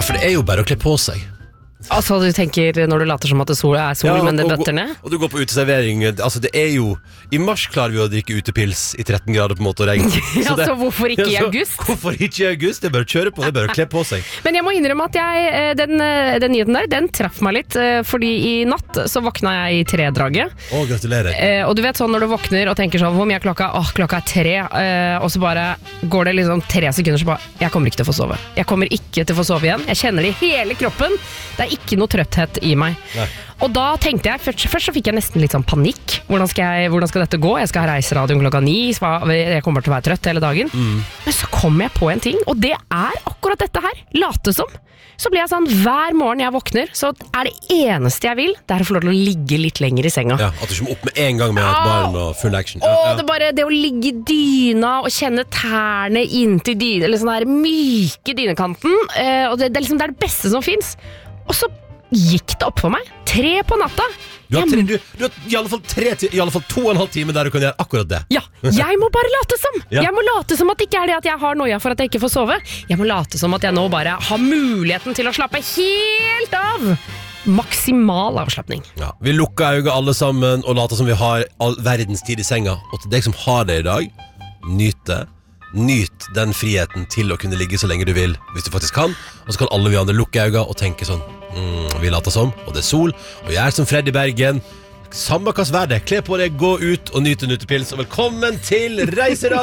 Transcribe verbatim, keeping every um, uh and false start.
For det er jo bare å kle på seg. Altså du tenker når du later som at det sol er sol, ja, men det døtter ned? Og du går på uteservering. Altså det er jo I mars klarer vi å drikke utepils I tretten grader på en måte og regn. Så, ja, det, så hvorfor ikke i august? Så, hvorfor ikke i august? Det er bare å kjøre på, det er bare å kle på seg. Men jeg må innrømme at jeg Den, den nyheten der, den traff meg litt. Fordi i natt så våkna jeg I tredraget. Å, gratulerer. eh, Og du vet sånn når du våkner og tenker sånn hvor mye er klokka? Åh, klokka er tre eh, Og så bare går det liksom tre sekunder så bare, jeg kommer ikke til å få sove. Jeg kommer ikke til å få sove igjen. Jeg kjenner det I hele kroppen. Det er ikke noe trøtthet I meg. Nei. Og da tenkte jeg, først, først så fikk jeg nesten litt sånn panikk. Hvordan skal, jeg, hvordan skal dette gå? Jeg skal ha reiseradioen klokka ni, jeg kommer til å være trøtt hele dagen. Mm. Men så kom jeg på en ting, og det er akkurat dette her. Late som. Så blir jeg sånn, hver morgen jeg våkner, så er det eneste jeg vil, det er å få lov til å ligge litt lenger I senga. Ja, at du kommer opp med en gang med et barn og full action. Ja, ja. Og det bare det å ligge I dyna og kjenne tærne inntil dyna, eller sånn der myke dynekanten, eh, og det, det, er liksom, det er det beste som finnes. Og så gikk det opp for meg tre på natta. Du har, tre, du, du har I alle fall tre, I alle fall to og en halv time der du kan gjøre akkurat det. Ja, jeg må bare late som ja. Jeg må late som at det ikke er det at jeg har noia for at jeg ikke får sove. Jeg må late som at jeg nå bare har muligheten til å slappe helt av. Maksimal avslappning. Ja, vi lukker øynene alle sammen og later som vi har all verdens tid I senga. Og til deg som har det I dag, nyt det. Nyt den friheten til å kunne ligge så lenge du vil, hvis du faktisk kan. Og så kan alle vi andre lukke øynene og tenke sånn, mm, vi later som, og det er sol, og jeg er som Fred I Bergen. Samme hva vær det, kle på deg, gå ut og nyte en utepils, og velkommen til Reiseradio!